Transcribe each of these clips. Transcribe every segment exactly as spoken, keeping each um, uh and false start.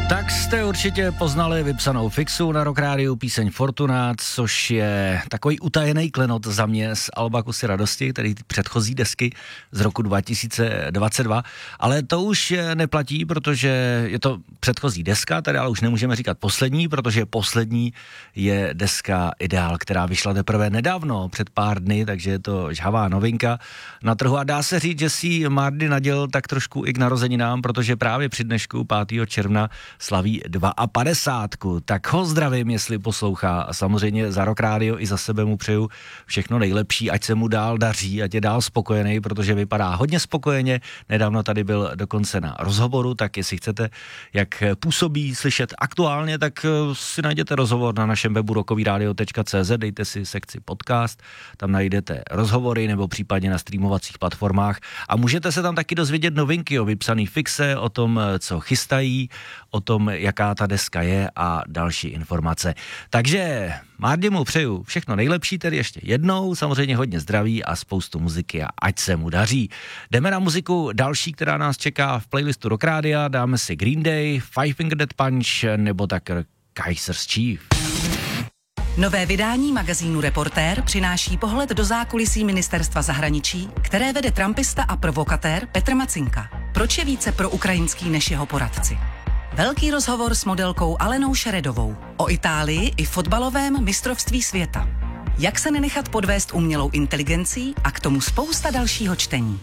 Tak jste určitě poznali vypsanou fixu na Rock Rádiu, píseň Fortuna, což je takový utajený klenot za mě z alba Kusy radosti, tedy předchozí desky z roku dva tisíce dvacet dva, ale to už neplatí, protože je to předchozí deska, tady ale už nemůžeme říkat poslední, protože poslední je deska Ideál, která vyšla teprve nedávno, před pár dny, takže je to žhavá novinka na trhu a dá se říct, že si Mardy naděl tak trošku i k narozeninám, protože právě při dnešku pátého června slaví padesátku. Tak ho zdravím, jestli poslouchá a samozřejmě za Rock Rádio i za sebe mu přeju všechno nejlepší, ať se mu dál daří, ať je dál spokojený, protože vypadá hodně spokojeně. Nedávno tady byl dokonce na rozhovoru, tak jestli chcete, jak působí slyšet aktuálně, tak si najděte rozhovor na našem webu rockovyradio tečka cé zet, dejte si sekci podcast, tam najdete rozhovory nebo případně na streamovacích platformách a můžete se tam taky dozvědět novinky o vypsaný fixe, o tom, co chystají, o tom, jaká ta deska je a další informace. Takže Mardy mu přeju všechno nejlepší, tedy ještě jednou, samozřejmě hodně zdraví a spoustu muziky a ať se mu daří. Jdeme na muziku další, která nás čeká v playlistu Rock Rádia, dáme si Green Day, Five Finger Death Punch nebo tak Kaiser's Chief. Nové vydání magazínu Reportér přináší pohled do zákulisí ministerstva zahraničí, které vede trumpista a provokatér Petr Macinka. Proč je více pro ukrajinský než jeho poradci? Velký rozhovor s modelkou Alenou Šeredovou o Itálii i fotbalovém mistrovství světa. Jak se nenechat podvést umělou inteligencí a k tomu spousta dalšího čtení.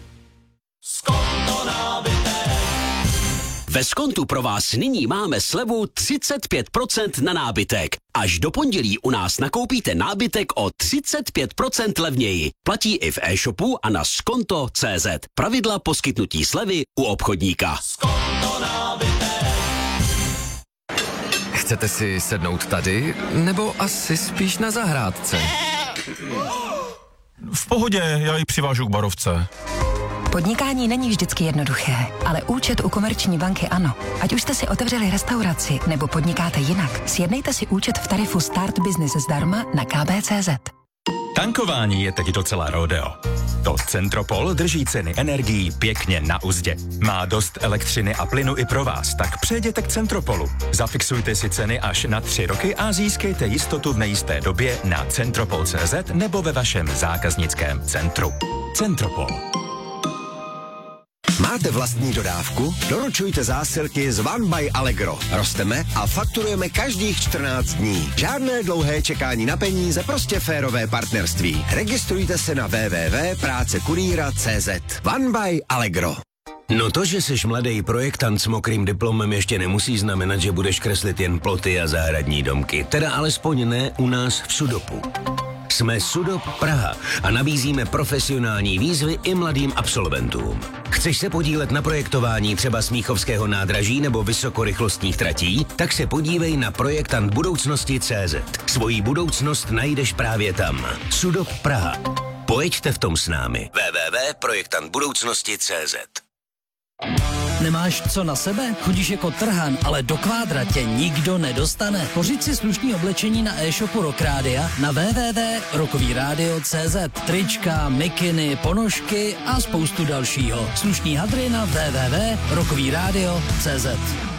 Ve Skontu pro vás nyní máme slevu třicet pět procent na nábytek. Až do pondělí u nás nakoupíte nábytek o třicet pět procent levněji. Platí i v e-shopu a na skonto tečka cé zet. Pravidla poskytnutí slevy u obchodníka. Skonto nábytek. Chcete si sednout tady, nebo asi spíš na zahrádce? V pohodě, já ji přivážu k barovce. Podnikání není vždycky jednoduché, ale účet u Komerční banky ano. Ať už jste si otevřeli restauraci nebo podnikáte jinak, sjednejte si účet v tarifu Start Business zdarma na ká bé tečka cé zet. Tankování je teď docela rodeo. To Centropol drží ceny energií pěkně na uzdě. Má dost elektřiny a plynu i pro vás, tak přejděte k Centropolu. Zafixujte si ceny až na tři roky a získejte jistotu v nejisté době na centropol tečka cé zet nebo ve vašem zákaznickém centru. Centropol. Máte vlastní dodávku? Doručujte zásilky z One by Allegro. Rosteme a fakturujeme každých čtrnáct dní. Žádné dlouhé čekání na peníze, prostě férové partnerství. Registrujte se na w w w tečka práce kurýra tečka cé zet. One by Allegro. No to, že jsi mladý projektant s mokrým diplomem, ještě nemusí znamenat, že budeš kreslit jen ploty a zahradní domky. Teda alespoň ne u nás v Sudopu. Jsme Sudop Praha a nabízíme profesionální výzvy i mladým absolventům. Chceš se podílet na projektování třeba Smíchovského nádraží nebo vysokorychlostních tratí? Tak se podívej na projektant budoucnosti tečka cé zet. Svoji budoucnost najdeš právě tam. Sudop Praha. Pojeďte v tom s námi. w w w tečka projektant budoucnosti tečka cé zet. Nemáš co na sebe? Chodíš jako trhan, ale do kvádra tě nikdo nedostane. Pořiď si slušný oblečení na e-shopu Rock Rádia na w w w tečka rockovyradio tečka cé zet. Trička, mikiny, ponožky a spoustu dalšího. Slušný hadry na w w w tečka rockovyradio tečka cé zet.